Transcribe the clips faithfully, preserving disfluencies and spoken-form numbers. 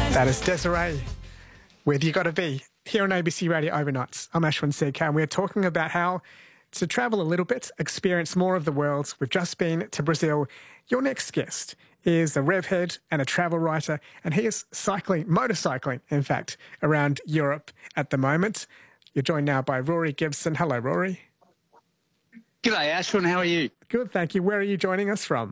That is Desiree with You Gotta Be here on A B C Radio Overnights. I'm Ashwin C K and we're talking about how to travel a little bit, experience more of the world. We've just been to Brazil. Your next guest is a rev head and a travel writer, and he is cycling, motorcycling, in fact, around Europe at the moment. You're joined now by Rory Gibson. Hello, Rory. G'day, Ashwin. How are you? Good, thank you. Where are you joining us from?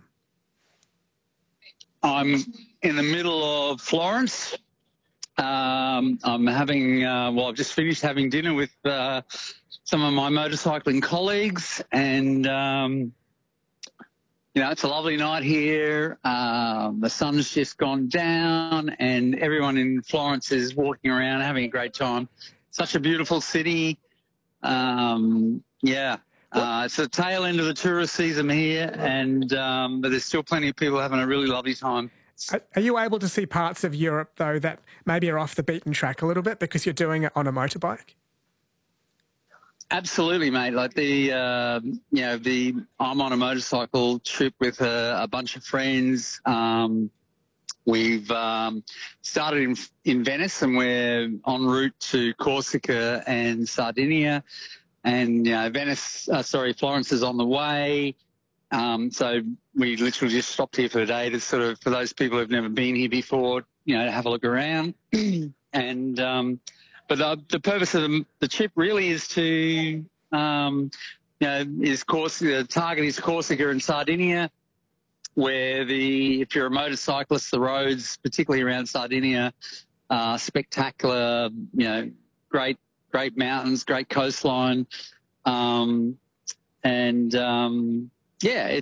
I'm in the middle of Florence. Um, I'm having, uh, well, I've just finished having dinner with uh, some of my motorcycling colleagues, and, um, you know, it's a lovely night here. Um, the sun's just gone down, and everyone in Florence is walking around having a great time. Such a beautiful city. Um, yeah. Uh, it's the tail end of the tourist season here, and um, but there's still plenty of people having a really lovely time. Are you able to see parts of Europe, though, that maybe are off the beaten track a little bit because you're doing it on a motorbike? Absolutely, mate. Like the, uh, you know, the I'm on a motorcycle trip with a, a bunch of friends. Um, we've um, started in, in Venice, and we're en route to Corsica and Sardinia. And, you know, Venice, uh, sorry, Florence is on the way. Um, so we literally just stopped here for the day to sort of, for those people who've never been here before, you know, to have a look around. and, um, but the, the purpose of the, the trip really is to, um, you know, is Corsica, the target is Corsica and Sardinia, where the, if you're a motorcyclist, the roads, particularly around Sardinia, are spectacular, you know, great, great mountains, great coastline, um, and um, yeah, it's